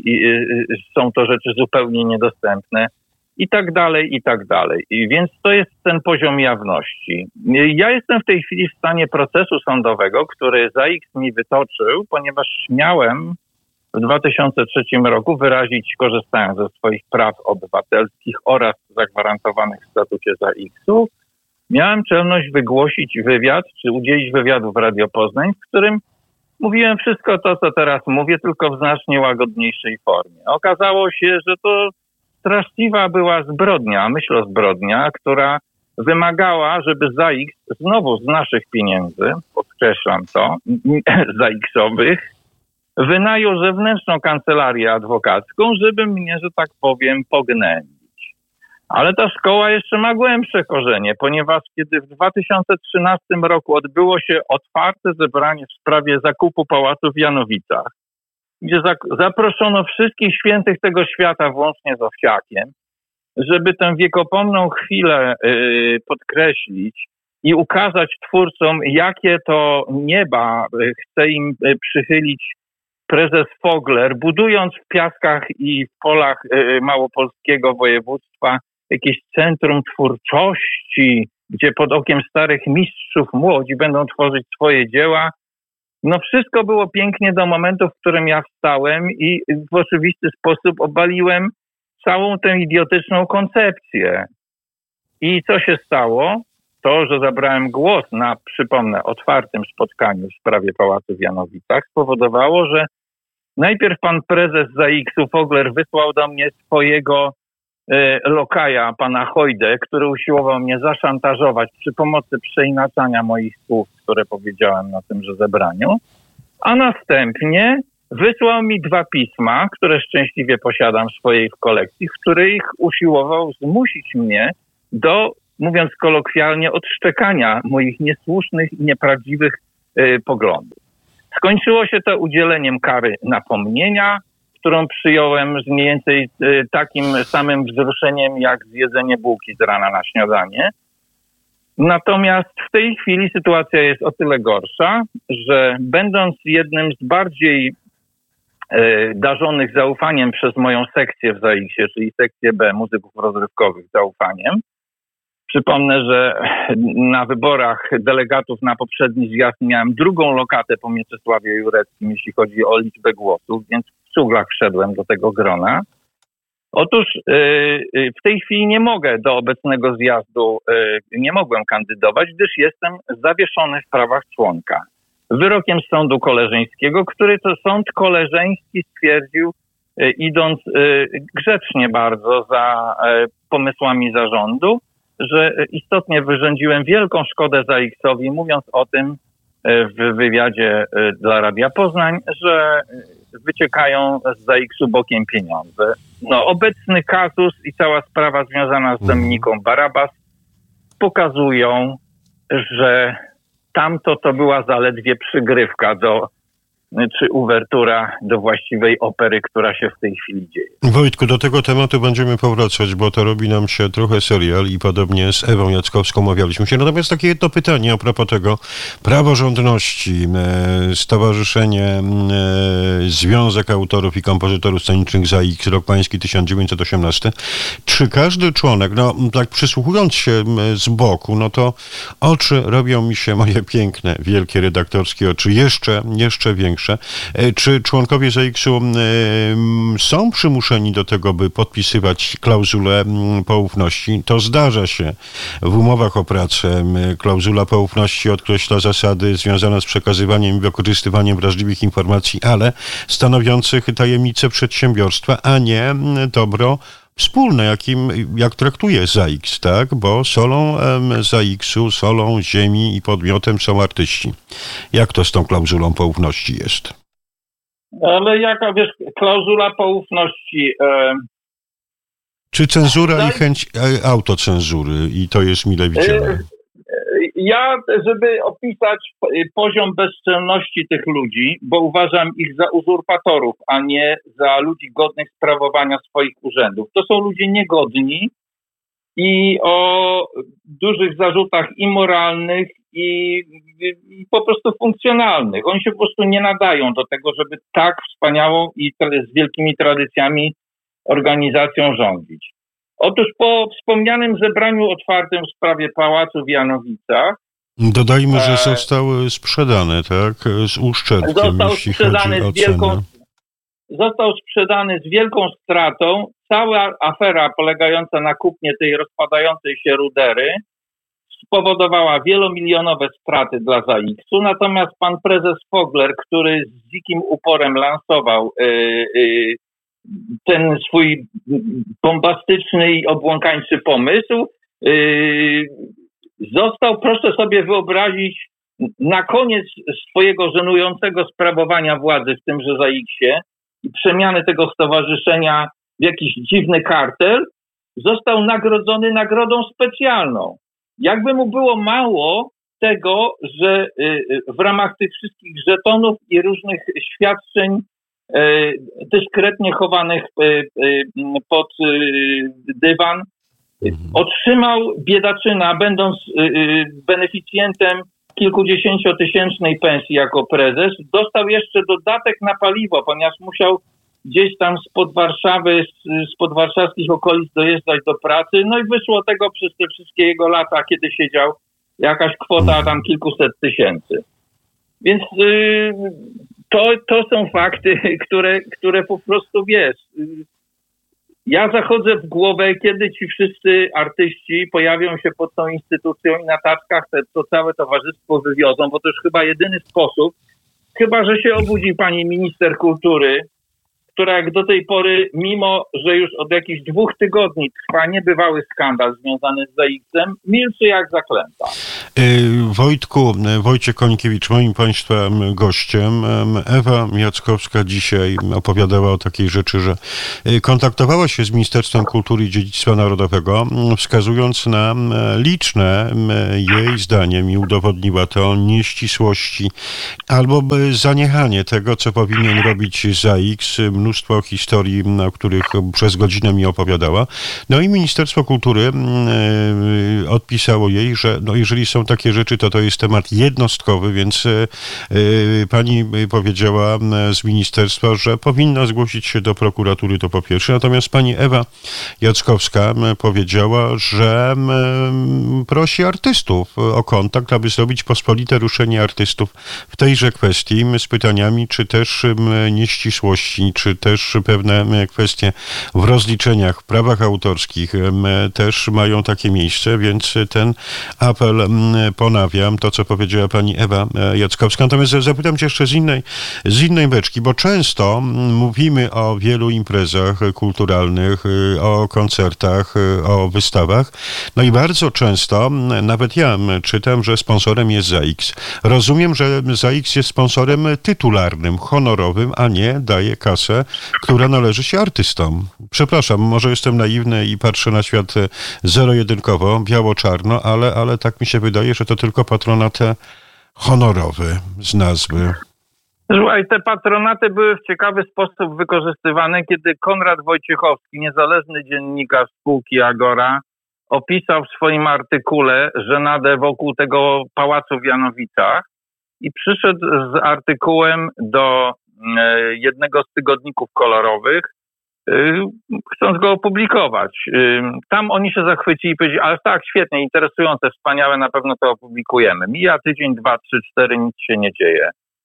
są to rzeczy zupełnie niedostępne i tak dalej, i tak dalej. I więc to jest ten poziom jawności. Ja jestem w tej chwili w stanie procesu sądowego, który ZAIKS mi wytoczył, ponieważ miałem w dwa tysiące trzecim roku wyrazić, korzystając ze swoich praw obywatelskich oraz zagwarantowanych w statucie ZAIKS-u, miałem czelność wygłosić wywiad, czy udzielić wywiadu w Radio Poznań, w którym mówiłem wszystko to, co teraz mówię, tylko w znacznie łagodniejszej formie. Okazało się, że to straszliwa była zbrodnia, myślę zbrodnia, która wymagała, żeby ZAIKS znowu z naszych pieniędzy, podkreślam to, ZAIKS-owych, wynajął zewnętrzną kancelarię adwokacką, żeby mnie, że tak powiem, pognębić. Ale ta szkoła jeszcze ma głębsze korzenie, ponieważ kiedy w dwa tysiące trzynastym roku odbyło się otwarte zebranie w sprawie zakupu pałacu w Janowicach, gdzie zaproszono wszystkich świętych tego świata, włącznie z Owsiakiem, żeby tę wiekopomną chwilę yy, podkreślić i ukazać twórcom, jakie to nieba chce im przychylić prezes Fogler, budując w Piaskach i w polach yy, małopolskiego województwa jakieś centrum twórczości, gdzie pod okiem starych mistrzów młodzi będą tworzyć swoje dzieła. No wszystko było pięknie do momentu, w którym ja wstałem i w oczywisty sposób obaliłem całą tę idiotyczną koncepcję. I co się stało? To, że zabrałem głos na, przypomnę, otwartym spotkaniu w sprawie pałacu w Janowicach, spowodowało, że Najpierw pan prezes Z A X-u Fogler wysłał do mnie swojego e, lokaja, pana Hojdę, który usiłował mnie zaszantażować przy pomocy przeinaczania moich słów, które powiedziałem na tymże zebraniu. A następnie wysłał mi dwa pisma, które szczęśliwie posiadam w swojej kolekcji, w których usiłował zmusić mnie do, mówiąc kolokwialnie, odszczekania moich niesłusznych i nieprawdziwych y, poglądów. Skończyło się to udzieleniem kary napomnienia, którą przyjąłem z mniej więcej y, takim samym wzruszeniem jak zjedzenie bułki z rana na śniadanie. Natomiast w tej chwili sytuacja jest o tyle gorsza, że będąc jednym z bardziej e, darzonych zaufaniem przez moją sekcję w Z A X-ie, czyli sekcję B, muzyków rozrywkowych zaufaniem, przypomnę, że na wyborach delegatów na poprzedni zjazd miałem drugą lokatę po Mieczysławie Jureckim, jeśli chodzi o liczbę głosów, więc w cuglach wszedłem do tego grona. Otóż yy, w tej chwili nie mogę do obecnego zjazdu, yy, nie mogłem kandydować, gdyż jestem zawieszony w prawach członka. Wyrokiem sądu koleżeńskiego, który to sąd koleżeński stwierdził, yy, idąc yy, grzecznie bardzo za yy, pomysłami zarządu, że istotnie wyrządziłem wielką szkodę Z A X-owi, mówiąc o tym yy, w wywiadzie yy, dla Radia Poznań, że yy, wyciekają z Z A X-u bokiem pieniądze. No, obecny kazus i cała sprawa związana z Dominiką Barabas pokazują, że tamto to była zaledwie przygrywka do, czy uwertura do właściwej opery, która się w tej chwili dzieje.
Wojtku, do tego tematu będziemy powracać, bo to robi nam się trochę serial i podobnie z Ewą Jackowską omawialiśmy się. Natomiast takie jedno pytanie a propos tego praworządności. Stowarzyszenie Związek Autorów i Kompozytorów Scenicznych Z A X, rok pański tysiąc dziewięćset osiemnasty. Czy każdy członek, no tak przysłuchując się z boku, no to oczy robią mi się, moje piękne, wielkie redaktorskie oczy, jeszcze, jeszcze większe. Czy członkowie Z A X-u są przymuszeni do tego, by podpisywać klauzulę poufności? To zdarza się. W umowach o pracę klauzula poufności określa zasady związane z przekazywaniem i wykorzystywaniem wrażliwych informacji, ale stanowiących tajemnicę przedsiębiorstwa, a nie dobro wspólne, jakim, jak traktuje Z A X, tak? Bo solą Z A X-u, solą ziemi i podmiotem są artyści. Jak to z tą klauzulą poufności jest?
Ale jaka, wiesz, klauzula poufności? E...
Czy cenzura i chęć autocenzury i to jest mile widziane?
Ja, żeby opisać poziom bezczelności tych ludzi, bo uważam ich za uzurpatorów, a nie za ludzi godnych sprawowania swoich urzędów. To są ludzie niegodni i o dużych zarzutach i moralnych, i, i po prostu funkcjonalnych. Oni się po prostu nie nadają do tego, żeby tak wspaniałą i z wielkimi tradycjami organizacją rządzić. Otóż po wspomnianym zebraniu otwartym w sprawie pałacu w Janowicach...
Dodajmy, że został sprzedany, tak? Z uszczerbkiem,
został
jeśli
sprzedany
chodzi o
z wielką,
cenę.
Został sprzedany z wielką stratą. Cała afera polegająca na kupnie tej rozpadającej się rudery spowodowała wielomilionowe straty dla Z A X-u. Natomiast pan prezes Fogler, który z dzikim uporem lansował yy, yy, ten swój bombastyczny i obłąkańczy pomysł, yy, został, proszę sobie wyobrazić, na koniec swojego żenującego sprawowania władzy w tymże Z A X-ie i przemiany tego stowarzyszenia w jakiś dziwny kartel, został nagrodzony nagrodą specjalną. Jakby mu było mało tego, że yy, w ramach tych wszystkich żetonów i różnych świadczeń dyskretnie chowanych pod dywan, otrzymał biedaczyna, będąc beneficjentem kilkudziesięciotysięcznej pensji jako prezes, dostał jeszcze dodatek na paliwo, ponieważ musiał gdzieś tam spod Warszawy, spod warszawskich okolic dojeżdżać do pracy, no i wyszło tego przez te wszystkie jego lata, kiedy siedział, jakaś kwota tam kilkuset tysięcy. Więc yy, to, to są fakty, które, które po prostu, wiesz, ja zachodzę w głowę, kiedy ci wszyscy artyści pojawią się pod tą instytucją i na taczkach te, to całe towarzystwo wywiozą, bo to już chyba jedyny sposób, chyba że się obudzi pani minister kultury, która jak do tej pory, mimo że już od jakichś dwóch tygodni trwa niebywały skandal związany z zet-em, milczy jak zaklęta.
Wojtku, Wojciech Końkiewicz, moim Państwa gościem. Ewa Jackowska dzisiaj opowiadała o takiej rzeczy, że kontaktowała się z Ministerstwem Kultury i Dziedzictwa Narodowego, wskazując na liczne, jej zdaniem, i udowodniła to, nieścisłości albo zaniechanie tego, co powinien robić ZAIKS. Mnóstwo historii, o których przez godzinę mi opowiadała. No i Ministerstwo Kultury odpisało jej, że no jeżeli są takie rzeczy, to to jest temat jednostkowy, więc pani powiedziała z ministerstwa, że powinna zgłosić się do prokuratury, to po pierwsze. Natomiast pani Ewa Jackowska powiedziała, że prosi artystów o kontakt, aby zrobić pospolite ruszenie artystów w tejże kwestii z pytaniami, czy też nieścisłości, czy też pewne kwestie w rozliczeniach, w prawach autorskich też mają takie miejsce, więc ten apel ponawiam, to co powiedziała pani Ewa Jackowska. Natomiast zapytam cię jeszcze z innej, z innej beczki, bo często mówimy o wielu imprezach kulturalnych, o koncertach, o wystawach, no i bardzo często, nawet ja czytam, że sponsorem jest ZAIKS. Rozumiem, że ZAIKS jest sponsorem tytularnym, honorowym, a nie daje kasę, która należy się artystom. Przepraszam, może jestem naiwny i patrzę na świat zero-jedynkowo, biało-czarno, ale, ale tak mi się wydaje, że to tylko patronat honorowy z nazwy.
Słuchaj, te patronaty były w ciekawy sposób wykorzystywane, kiedy Konrad Wojciechowski, niezależny dziennikarz spółki Agora, opisał w swoim artykule żenadę wokół tego pałacu w Janowicach i przyszedł z artykułem do jednego z tygodników kolorowych, chcąc go opublikować. Tam oni się zachwycili i powiedzieli, ale tak, świetnie, interesujące, wspaniałe, na pewno to opublikujemy. Mija tydzień, dwa, trzy, cztery, nic się nie dzieje.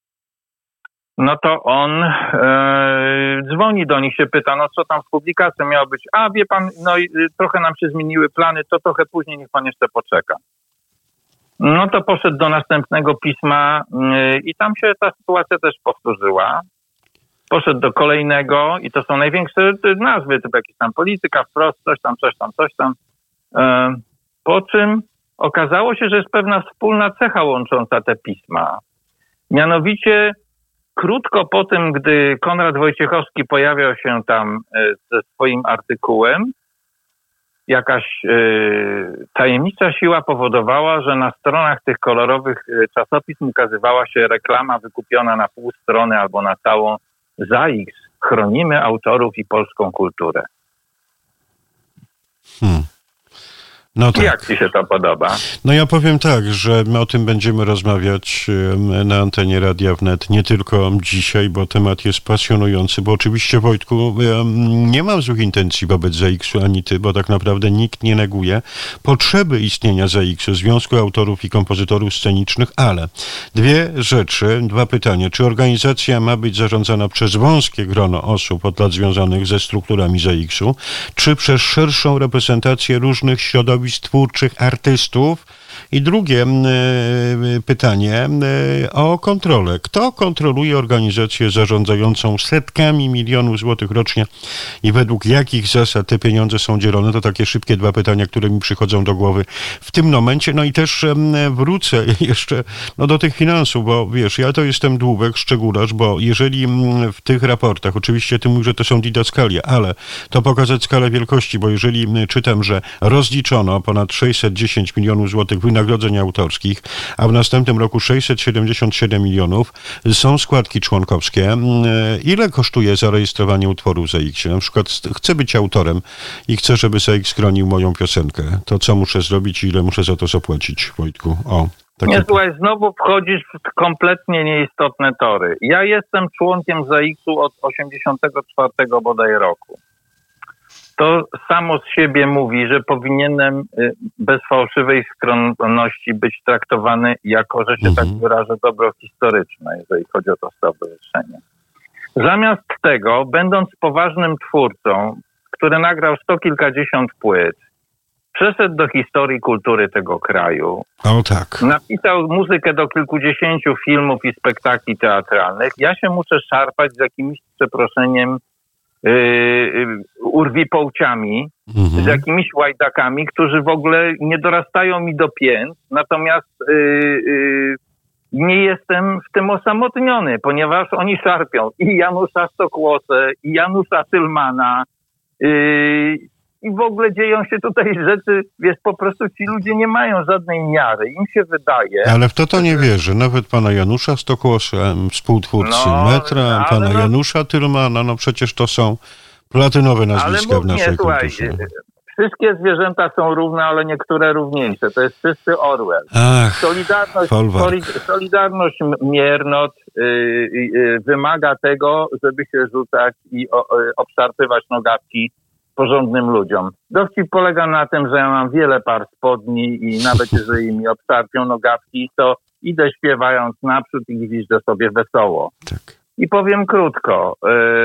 No to on e, dzwoni do nich, się pyta, no co tam z publikacją miało być? A wie pan, no i trochę nam się zmieniły plany, to trochę później, niech pan jeszcze poczeka. No to poszedł do następnego pisma yy, i tam się ta sytuacja też powtórzyła. Poszedł do kolejnego i to są największe nazwy, typu jakiś tam Polityka, Wprost, coś tam, coś tam, coś tam. Yy, po czym okazało się, że jest pewna wspólna cecha łącząca te pisma. Mianowicie krótko po tym, gdy Konrad Wojciechowski pojawiał się tam yy, ze swoim artykułem, jakaś y, tajemnicza siła powodowała, że na stronach tych kolorowych y, czasopism ukazywała się reklama wykupiona na pół strony albo na całą ZAIKS. Chronimy autorów i polską kulturę.
Hmm. No tak.
Jak ci się to podoba?
No ja powiem tak, że my o tym będziemy rozmawiać na antenie Radia Wnet nie tylko dzisiaj, bo temat jest pasjonujący, bo oczywiście, Wojtku, nie mam złych intencji wobec ZAIKS-u ani ty, bo tak naprawdę nikt nie neguje potrzeby istnienia ZAIKS-u, Związku Autorów i Kompozytorów Scenicznych, ale dwie rzeczy, dwa pytania. Czy organizacja ma być zarządzana przez wąskie grono osób od lat związanych ze strukturami ZAIKS-u, czy przez szerszą reprezentację różnych środowisk twórczych, artystów? I drugie y, pytanie y, o kontrolę. Kto kontroluje organizację zarządzającą setkami milionów złotych rocznie i według jakich zasad te pieniądze są dzielone? To takie szybkie dwa pytania, które mi przychodzą do głowy w tym momencie. No i też y, wrócę jeszcze no, do tych finansów, bo wiesz, ja to jestem dłubek, szczególarz, bo jeżeli w tych raportach, oczywiście ty mówisz, że to są didaskalia, ale to pokazać skalę wielkości, bo jeżeli czytam, że rozliczono ponad sześćset dziesięć milionów złotych wynagrodzeń autorskich, a w następnym roku sześćset siedemdziesiąt siedem milionów, są składki członkowskie. Ile kosztuje zarejestrowanie utworu w ZAIKS-ie? Na przykład chcę być autorem i chcę, żeby ZAIKS chronił moją piosenkę. To co muszę zrobić i ile muszę za to zapłacić, Wojtku? O, takie...
Nie, słuchaj, znowu wchodzisz w kompletnie nieistotne tory. Ja jestem członkiem ZAIKS-u od osiemdziesiątego czwartego bodaj roku. To samo z siebie mówi, że powinienem bez fałszywej skromności być traktowany jako, że się mhm. tak wyrażę, dobro historyczne, jeżeli chodzi o to stowarzyszenie. Zamiast tego, będąc poważnym twórcą, który nagrał sto kilkadziesiąt płyt, przeszedł do historii kultury tego kraju.
O tak.
Napisał muzykę do kilkudziesięciu filmów i spektakli teatralnych. Ja się muszę szarpać z jakimś, z przeproszeniem, yy, yy, urwipołciami, mhm. z jakimiś łajdakami, którzy w ogóle nie dorastają mi do pięt. Natomiast yy, yy, nie jestem w tym osamotniony, ponieważ oni szarpią i Janusza Stokłosę, i Janusza Tylmana, yy, i w ogóle dzieją się tutaj rzeczy, wiesz, po prostu ci ludzie nie mają żadnej miary. Im się wydaje...
Ale w to to nie wierzę. Nawet pana Janusza Stokłosa, współtwórcy
no,
metra, pana no, Janusza Tylmana, no przecież to są platynowe nazwiska ale w naszej nie, kulturze. Słuchaj,
wszystkie zwierzęta są równe, ale niektóre równiejsze. To jest czysty Orwell.
Ach,
Solidarność, solidarność miernot yy, yy, wymaga tego, żeby się rzucać i o, yy, obszarpywać nogawki porządnym ludziom. Dowcip polega na tym, że ja mam wiele par spodni i nawet jeżeli mi obszarpią nogawki, to idę śpiewając naprzód i gwiżdżę sobie wesoło. Tak. I powiem krótko.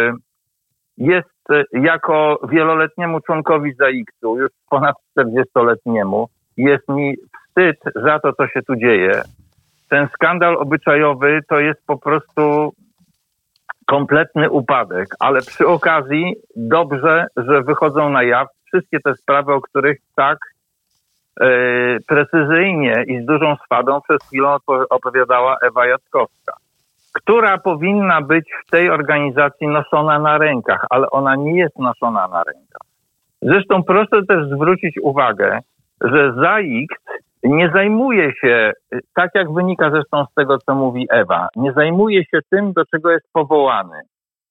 Jest jako wieloletniemu członkowi ZAIKS-u, już ponad czterdziestoletniemu, jest mi wstyd za to, co się tu dzieje. Ten skandal obyczajowy to jest po prostu kompletny upadek, ale przy okazji dobrze, że wychodzą na jaw wszystkie te sprawy, o których tak e, precyzyjnie i z dużą swadą przez chwilę opowiadała Ewa Jackowska, która powinna być w tej organizacji noszona na rękach, ale ona nie jest noszona na rękach. Zresztą proszę też zwrócić uwagę, że ZAIKS nie zajmuje się, tak jak wynika zresztą z tego, co mówi Ewa, nie zajmuje się tym, do czego jest powołany.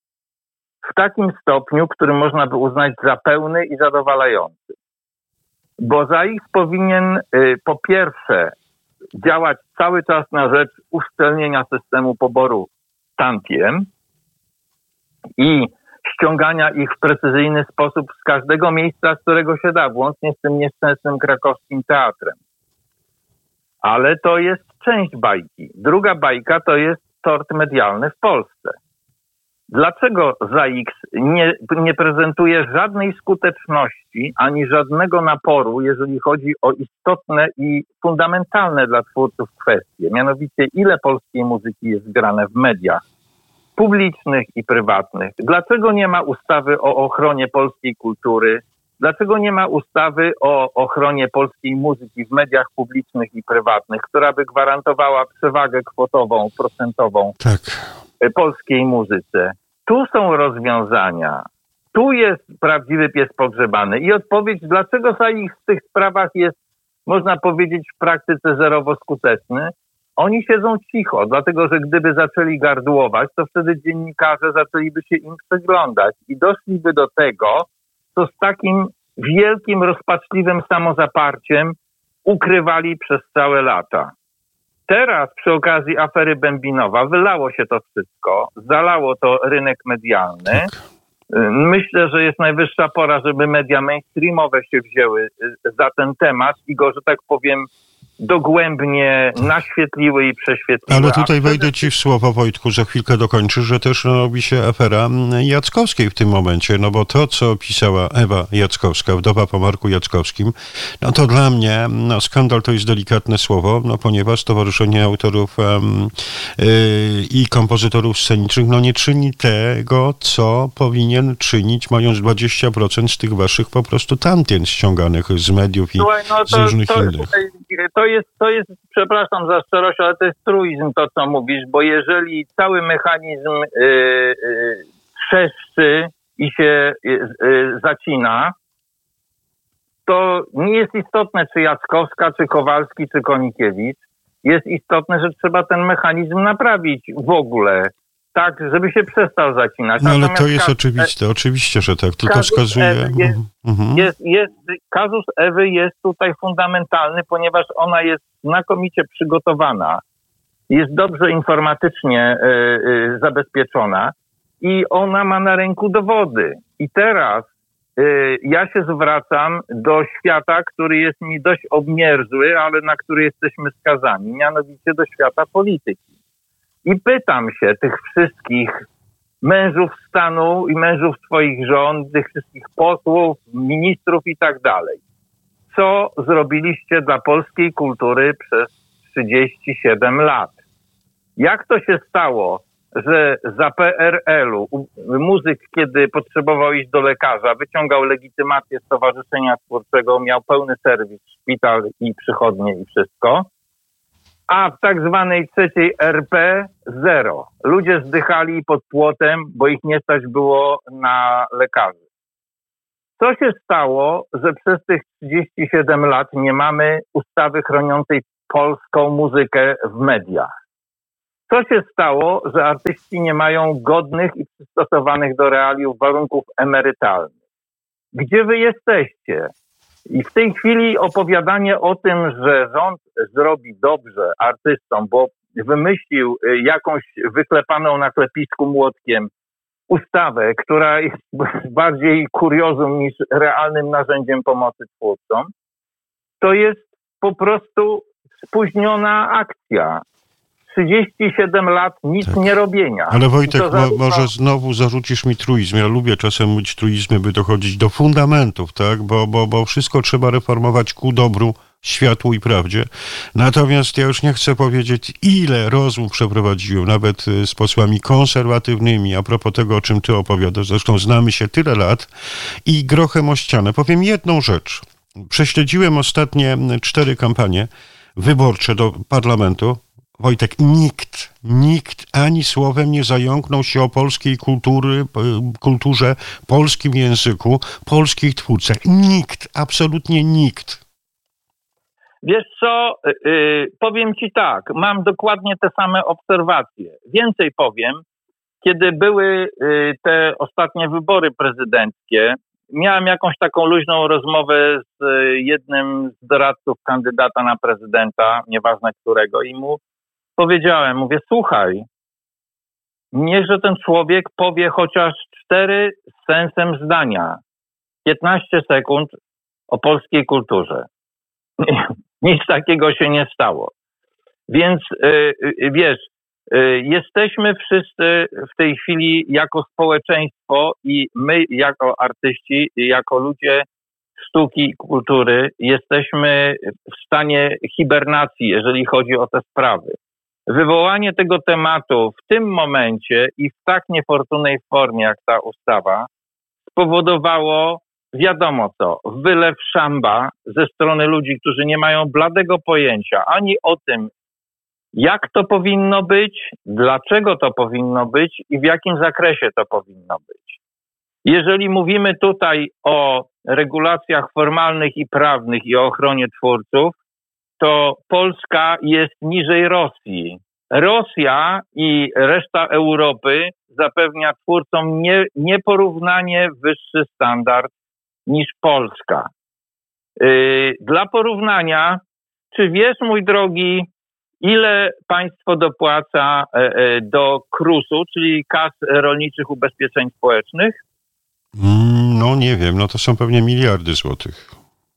W takim stopniu, który można by uznać za pełny i zadowalający. Bo ZAIKS powinien y, po pierwsze działać cały czas na rzecz uszczelnienia systemu poboru tantiem i ściągania ich w precyzyjny sposób z każdego miejsca, z którego się da, włącznie z tym nieszczęsnym krakowskim teatrem. Ale to jest część bajki. Druga bajka to jest tort medialny w Polsce. Dlaczego ZAIKS nie, nie prezentuje żadnej skuteczności ani żadnego naporu, jeżeli chodzi o istotne i fundamentalne dla twórców kwestie? Mianowicie, ile polskiej muzyki jest grane w mediach publicznych i prywatnych? Dlaczego nie ma ustawy o ochronie polskiej kultury? Dlaczego nie ma ustawy o ochronie polskiej muzyki w mediach publicznych i prywatnych, która by gwarantowała przewagę kwotową, procentową tak. polskiej muzyce? Tu są rozwiązania. Tu jest prawdziwy pies pogrzebany. I odpowiedź, dlaczego ZAIKS w tych sprawach jest, można powiedzieć, w praktyce zerowo skuteczny? Oni siedzą cicho, dlatego że gdyby zaczęli gardłować, to wtedy dziennikarze zaczęliby się im przyglądać i doszliby do tego, co z takim wielkim, rozpaczliwym samozaparciem ukrywali przez całe lata. Teraz przy okazji afery Bębinowa wylało się to wszystko, zalało to rynek medialny. Myślę, że jest najwyższa pora, żeby media mainstreamowe się wzięły za ten temat i go, że tak powiem, dogłębnie naświetliły i prześwietliły.
Ale tutaj wejdę ci w słowo, Wojtku, za chwilkę dokończysz, że też robi się afera Jackowskiej w tym momencie, no bo to, co pisała Ewa Jackowska, wdowa po Marku Jackowskim, no to dla mnie, no skandal to jest delikatne słowo, no ponieważ Stowarzyszenie Autorów um, yy, i Kompozytorów Scenicznych, no nie czyni tego, co powinien czynić, mając dwadzieścia procent z tych waszych po prostu tantien ściąganych z mediów i
Słuchaj, no to,
z różnych
to,
innych.
To jest, to jest, przepraszam za szczerość, ale to jest truizm to, co mówisz, bo jeżeli cały mechanizm yy, yy, trzeszczy i się yy, yy, zacina, to nie jest istotne, czy Jackowska, czy Kowalski, czy Konikiewicz. Jest istotne, że trzeba ten mechanizm naprawić w ogóle, tak, żeby się przestał zacinać.
No ale Natomiast to jest kazus, oczywiste, oczywiście, że tak, tylko wskazuje...
Jest, mhm. jest, jest, kazus Ewy jest tutaj fundamentalny, ponieważ ona jest znakomicie przygotowana, jest dobrze informatycznie y, y, zabezpieczona i ona ma na ręku dowody. I teraz y, ja się zwracam do świata, który jest mi dość obmierzły, ale na który jesteśmy skazani, mianowicie do świata polityki. I pytam się tych wszystkich mężów stanu i mężów swoich żon, tych wszystkich posłów, ministrów i tak dalej. co zrobiliście dla polskiej kultury przez trzydzieści siedem lat. Jak to się stało, że za P R L-u muzyk, kiedy potrzebował iść do lekarza, wyciągał legitymację Stowarzyszenia Twórczego, miał pełny serwis, szpital i przychodnie i wszystko, a w tak zwanej trzeciej R P zero. Ludzie zdychali pod płotem, bo ich nie stać było na lekarzy. Co się stało, że przez tych trzydzieści siedem lat nie mamy ustawy chroniącej polską muzykę w mediach? Co się stało, że artyści nie mają godnych i przystosowanych do realiów warunków emerytalnych? Gdzie wy jesteście? I w tej chwili opowiadanie o tym, że rząd zrobi dobrze artystom, bo wymyślił jakąś wyklepaną na klepisku młotkiem ustawę, która jest bardziej kuriozum niż realnym narzędziem pomocy twórcom, to jest po prostu spóźniona akcja. trzydzieści siedem lat nic tak. nie robienia.
Ale Wojtek,
zarówno...
mo- może znowu zarzucisz mi truizm. Ja lubię czasem mówić truizmy, by dochodzić do fundamentów, tak? Bo, bo, bo wszystko trzeba reformować ku dobru, światłu i prawdzie. Natomiast ja już nie chcę powiedzieć, ile rozmów przeprowadziłem, nawet z posłami konserwatywnymi, a propos tego, o czym ty opowiadasz. Zresztą znamy się tyle lat i grochem o ścianę. Powiem jedną rzecz. Prześledziłem ostatnie cztery kampanie wyborcze do parlamentu. Wojtek, nikt, nikt ani słowem nie zająknął się o polskiej kultury, kulturze, polskim języku, polskich twórcach. Nikt, absolutnie nikt.
Wiesz co, yy, powiem ci tak, mam dokładnie te same obserwacje. Więcej powiem, kiedy były yy, te ostatnie wybory prezydenckie, miałem jakąś taką luźną rozmowę z yy, jednym z doradców kandydata na prezydenta, nieważne którego, i mu powiedziałem, mówię, słuchaj, niechże ten człowiek powie chociaż cztery z sensem zdania, piętnaście sekund o polskiej kulturze. Nic takiego się nie stało. Więc yy, wiesz, yy, jesteśmy wszyscy w tej chwili jako społeczeństwo i my jako artyści, jako ludzie sztuki i kultury jesteśmy w stanie hibernacji, jeżeli chodzi o te sprawy. Wywołanie tego tematu w tym momencie i w tak niefortunnej formie jak ta ustawa spowodowało wiadomo co, wylew szamba ze strony ludzi, którzy nie mają bladego pojęcia ani o tym, jak to powinno być, dlaczego to powinno być i w jakim zakresie to powinno być. Jeżeli mówimy tutaj o regulacjach formalnych i prawnych i o ochronie twórców, to Polska jest niżej Rosji. Rosja i reszta Europy zapewnia twórcom nie, nieporównanie wyższy standard niż Polska. Yy, dla porównania, czy wiesz, mój drogi, ile państwo dopłaca yy, do KRUS-u, czyli Kas Rolniczych Ubezpieczeń Społecznych?
No nie wiem, no to są pewnie miliardy złotych.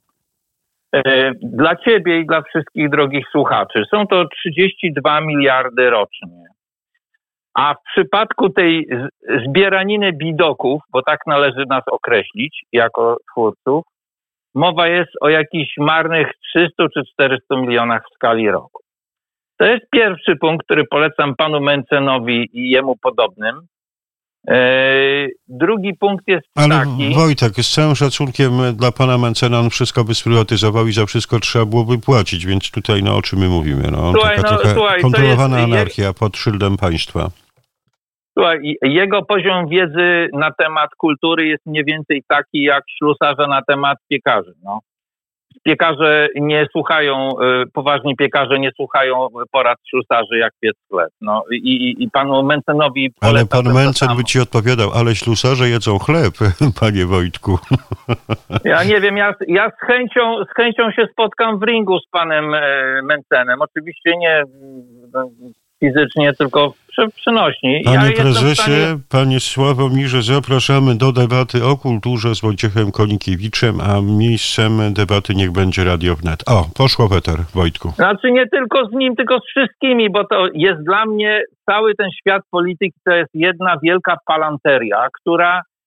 Dla ciebie i dla wszystkich drogich słuchaczy są to trzydzieści dwa miliardy rocznie. A w przypadku tej zbieraniny bidoków, bo tak należy nas określić jako twórców, mowa jest o jakichś marnych trzystu czy czterystu milionach w skali roku. To jest pierwszy punkt, który polecam panu Mencenowi i jemu podobnym. Eee, drugi punkt jest
Ale
taki...
Wojtek, z całym szacunkiem dla pana Mencena, on wszystko by sprywatyzował i za wszystko trzeba byłoby płacić, więc tutaj no o czym my mówimy? No,
słuchaj,
taka
no,
trochę
słuchaj,
kontrolowana
jest,
anarchia je... pod szyldem państwa.
Słuchaj, jego poziom wiedzy na temat kultury jest mniej więcej taki jak ślusarza na temat piekarzy. No. Piekarze nie słuchają, poważni piekarze nie słuchają porad ślusarzy, jak piec chleb. No i, i, i panu Mencenowi...
Ale pan Mencen by ci odpowiadał, ale ślusarze jedzą chleb, panie Wojtku.
Ja nie wiem, ja, ja z, chęcią, z chęcią się spotkam w ringu z panem Mencenem. Oczywiście nie fizycznie, tylko przy, przynośni.
Panie
ja
prezesie,
stanie...
panie Sławomirze, zapraszamy do debaty o kulturze z Wojciechem Konikiewiczem, a miejscem debaty niech będzie Radio Wnet. O, poszło weter, Wojtku.
Znaczy nie tylko z nim, tylko z wszystkimi, bo to jest dla mnie cały ten świat polityki to jest jedna wielka palanteria, która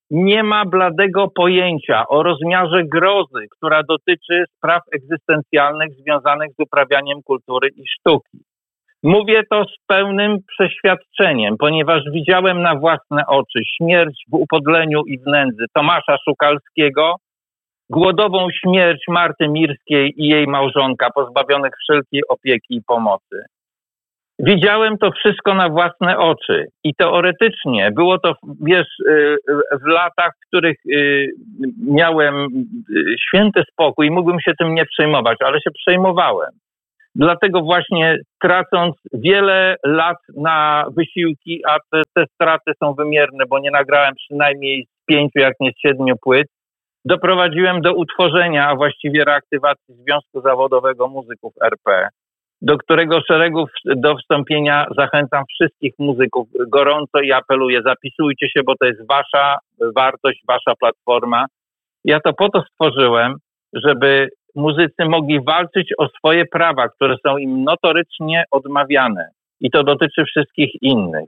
nie ma bladego pojęcia o rozmiarze grozy, która dotyczy spraw egzystencjalnych związanych z uprawianiem kultury i sztuki. Mówię to z pełnym przeświadczeniem, ponieważ widziałem na własne oczy śmierć w upodleniu i w nędzy Tomasza Szukalskiego, głodową śmierć Marty Mirskiej i jej małżonka, pozbawionych wszelkiej opieki i pomocy. Widziałem to wszystko na własne oczy i teoretycznie było to, wiesz, w latach, w których miałem święty spokój i mógłbym się tym nie przejmować, ale się przejmowałem. Dlatego właśnie tracąc wiele lat na wysiłki, a te, te straty są wymierne, bo nie nagrałem przynajmniej z pięciu, jak nie z siedmiu płyt, doprowadziłem do utworzenia, a właściwie reaktywacji Związku Zawodowego Muzyków R P, do którego szeregu do wstąpienia zachęcam wszystkich muzyków gorąco i apeluję, zapisujcie się, bo to jest wasza wartość, wasza platforma. Ja to po to stworzyłem, żeby muzycy mogli walczyć o swoje prawa, które są im notorycznie odmawiane. I to dotyczy wszystkich innych.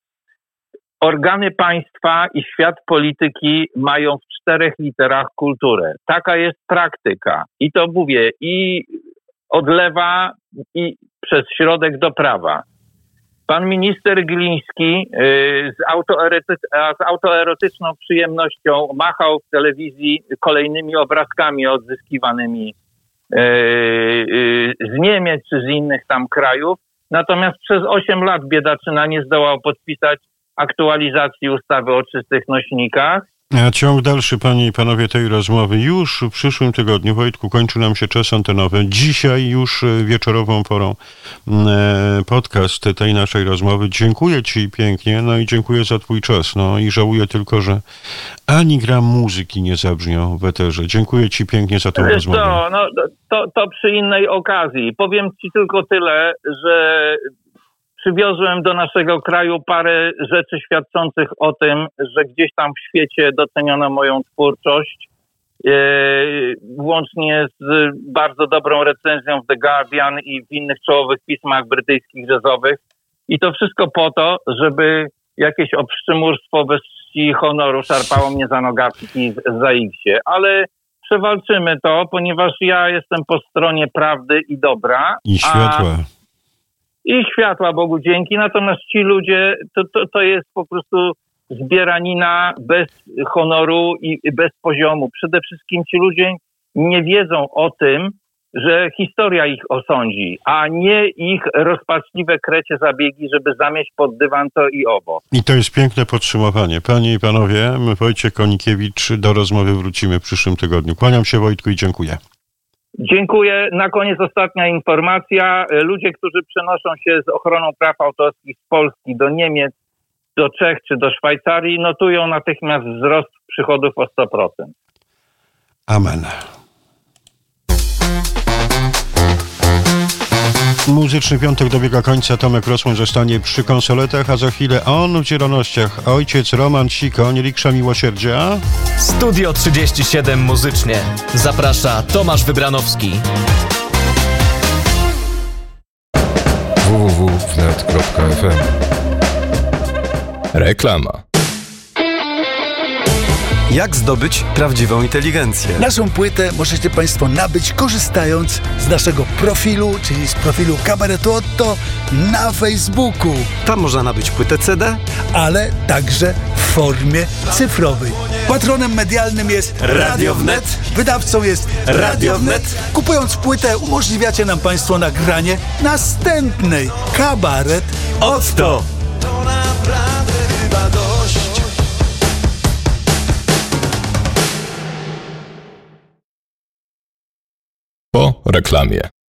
Organy państwa i świat polityki mają w czterech literach kulturę. Taka jest praktyka. I to mówię i od lewa i przez środek do prawa. Pan minister Gliński yy, z, autoerety- z autoerotyczną przyjemnością machał w telewizji kolejnymi obrazkami odzyskiwanymi yy, yy, z Niemiec czy z innych tam krajów. Natomiast przez osiem lat biedaczyna nie zdołał podpisać aktualizacji ustawy o czystych nośnikach.
A ciąg dalszy, panie i panowie, tej rozmowy już w przyszłym tygodniu. Wojtku, kończy nam się czas antenowy. Dzisiaj już wieczorową porą podcast tej naszej rozmowy. Dziękuję ci pięknie, no i dziękuję za twój czas. No i żałuję tylko, że ani gram muzyki nie zabrzmią w eterze. Dziękuję ci pięknie za tę rozmowę.
To, no, to, to przy innej okazji. Powiem ci tylko tyle, że przywiozłem do naszego kraju parę rzeczy świadczących o tym, że gdzieś tam w świecie doceniono moją twórczość, yy, włącznie z bardzo dobrą recenzją w The Guardian i w innych czołowych pismach brytyjskich jazzowych. I to wszystko po to, żeby jakieś obszczymurstwo bez czci i honoru szarpało mnie za nogawki za X-ie. Ale przewalczymy to, ponieważ ja jestem po stronie prawdy i dobra.
I światła.
A I światła, Bogu dzięki. Natomiast ci ludzie, to, to, to jest po prostu zbieranina bez honoru i bez poziomu. Przede wszystkim ci ludzie nie wiedzą o tym, że historia ich osądzi, a nie ich rozpaczliwe krecie zabiegi, żeby zamieść pod dywan to i owo.
I to jest piękne podsumowanie. Panie i panowie, Wojciech Konikiewicz, do rozmowy wrócimy w przyszłym tygodniu. Kłaniam się, Wojtku, i dziękuję.
Dziękuję. Na koniec ostatnia informacja. Ludzie, którzy przenoszą się z ochroną praw autorskich z Polski do Niemiec, do Czech czy do Szwajcarii, notują natychmiast wzrost przychodów o sto procent.
Amen. Muzyczny piątek dobiega końca. Tomek Rosman zostanie przy konsoletach, a za chwilę on w zielonościach. Ojciec Roman Sikoń, Riksza Miłosierdzia.
Studio trzydzieści siedem muzycznie. Zaprasza Tomasz Wybranowski.
w w w kropka wnet kropka f m. Reklama.
Jak zdobyć prawdziwą inteligencję?
Naszą płytę możecie Państwo nabyć korzystając z naszego profilu, czyli z profilu Kabaretu Otto na Facebooku.
Tam można nabyć płytę C D,
ale także w formie cyfrowej. Patronem medialnym jest Radio Wnet, wydawcą jest Radio Wnet. Kupując płytę umożliwiacie nam Państwo nagranie następnej Kabaret Otto. To naprawdę chyba dość.
Po reklamie.